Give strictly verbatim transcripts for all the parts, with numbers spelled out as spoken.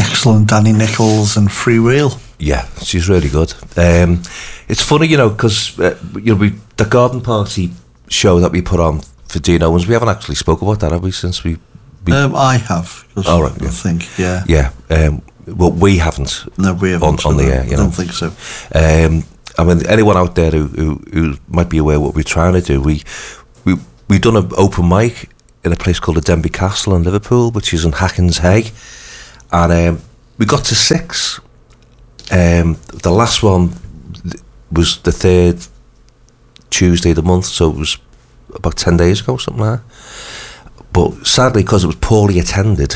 Excellent. Danny Nichols and Freewheel. Yeah, she's really good. Um, it's funny, you know, because uh, you know, we the garden party show that we put on for Dean Owens, we haven't actually spoke about that, have we, since we... we um, I have. Oh, right, yeah. I think, yeah. Yeah, um, well, we haven't. No, we haven't. On, on the air, you I know. don't think so. Um, I mean, anyone out there who, who, who might be aware of what we're trying to do, we, we, we've done an open mic in a place called the Denby Castle in Liverpool, which is in Hackens Hay, and um, we got to six. Um, the last one was the third Tuesday of the month, so it was about ten days ago, something like that. But sadly, because it was poorly attended,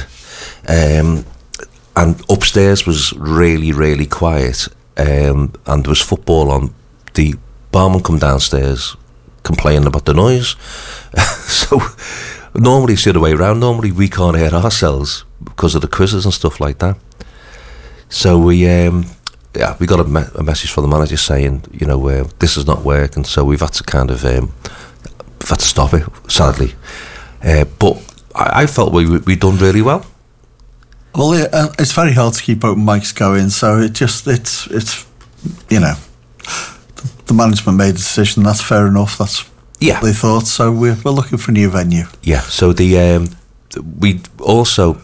um, and upstairs was really, really quiet, um, and there was football on, the barman come downstairs complaining about the noise. So normally it's the other way around. Normally we can't hear ourselves because of the quizzes and stuff like that. So we, um, yeah, we got a, me- a message from the manager saying, you know, uh, this is not working. So we've had to kind of, um, we've had to stop it, sadly. Uh, but I, I felt we we done really well. Well, yeah, uh, it's very hard to keep open mics going. So it just it's it's you know, the management made a decision. That's fair enough. That's Yeah. what they thought. So we're we're looking for a new venue. Yeah. So the um, we also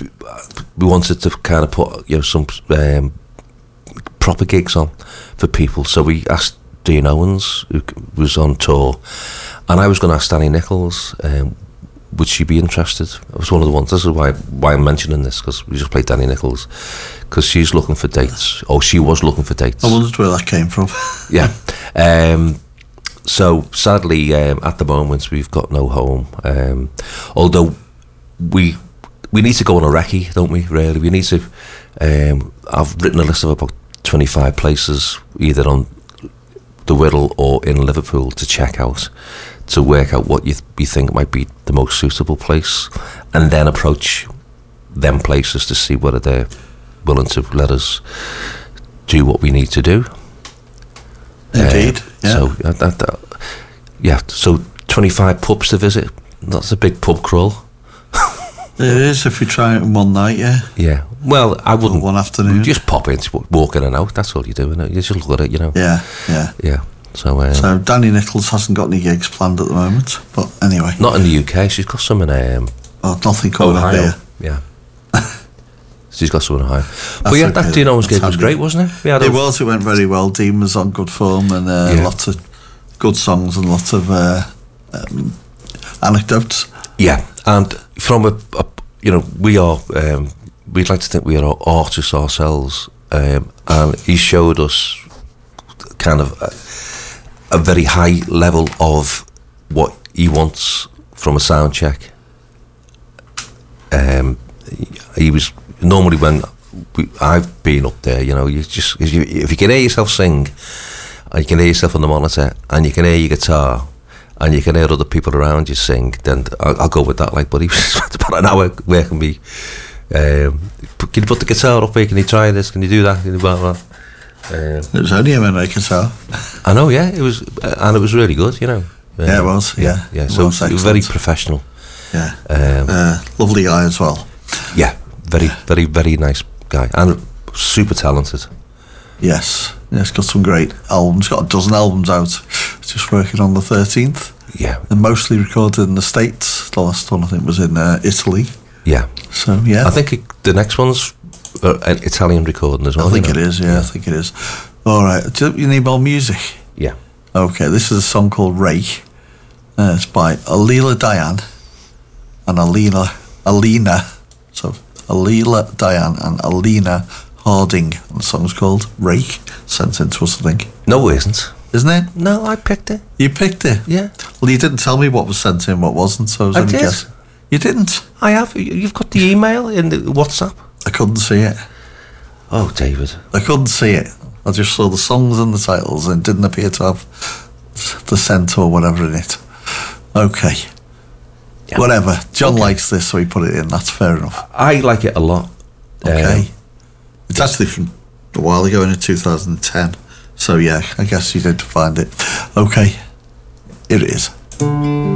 we wanted to kind of put, you know, some um, proper gigs on for people. So we asked Dean Owens, who was on tour, and I was going to ask Danny Nichols, um, would she be interested? It was one of the ones. This is why why I'm mentioning this, because we just played Danny Nichols, because she's looking for dates. Oh, she was looking for dates. I wondered where that came from. Yeah. Um, so sadly, um, at the moment, we've got no home. Um, although we we need to go on a recce, don't we? Really, we need to. Um, I've written a list of about twenty-five places, either on the Wirral or in Liverpool, to check out, to work out what you, th- you think might be the most suitable place, and then approach them places to see whether they're willing to let us do what we need to do. Indeed, Uh, yeah. So uh, that, that, yeah, so twenty-five pubs to visit. That's a big pub crawl. It is if you try it in one night, yeah. Yeah. Well, I wouldn't. One afternoon. Just pop in, walk in and out. That's all you do, innit? You just look at it, you know. Yeah, yeah. Yeah. So. Um, So Danny Nichols hasn't got any gigs planned at the moment, but anyway. Not in the U K. She's got some in um, Oh, nothing coming up Ohio. here. Yeah. She's got some in Ohio. But That's yeah, okay. that Dean Owens That's gig was handy. great, wasn't it? We had It a- was, it went very well. Dean was on good form, and uh, Yeah. lots of good songs and lots of uh, um, anecdotes. Yeah, and from a, a you know, we are, um, we'd like to think we are artists ourselves, um, and he showed us kind of a, a very high level of what he wants from a sound check. Um, he was normally when we, I've been up there, you know, you just if you, if you can hear yourself sing, and you can hear yourself on the monitor, and you can hear your guitar, and you can hear other people around you sing, then I'll, I'll go with that. Like, but he was about an hour where can we? Um, can you put the guitar up here? Can you try this? Can you do that? Can you blah, blah? Um, It was only him and a guitar. I know, yeah, it was, uh, and it was really good, you know. Um, Yeah, it was, yeah. yeah. It So was it was very excellent. professional. Yeah. Um, Uh, lovely guy as well. yeah, very, very, very nice guy, and super talented. Yes. Yeah, he's got some great albums. Got a dozen albums out. He's just working on the thirteenth. Yeah, They're mostly recorded in the States. The last one, I think, was in uh, Italy. yeah. So, yeah. I think it, the next one's uh, an Italian recording as well. I think you it know? is, yeah, I think it is. All right. Do you need more music? Yeah. Okay, this is a song called Ray. Uh, it's by Alila Diane and Alina, Alina, so Alila Diane and Alina Harding. And the song's called Rake, sent in to us, I think. No, it isn't. Isn't it? No, I picked it. You picked it? Yeah. Well, you didn't tell me what was sent in, what wasn't, so I was I only did. guessing. You didn't? I have. You- You've got the email in the WhatsApp. I couldn't see it. Oh, David. I couldn't see it. I just saw the songs and the titles and it didn't appear to have the scent or whatever in it. Okay. Yeah. Whatever. John Okay. likes this, so he put it in. That's fair enough. I like it a lot. Okay. Um, It's actually from a while ago in two thousand ten. So, yeah, I guess you did find it. Okay. Here it is.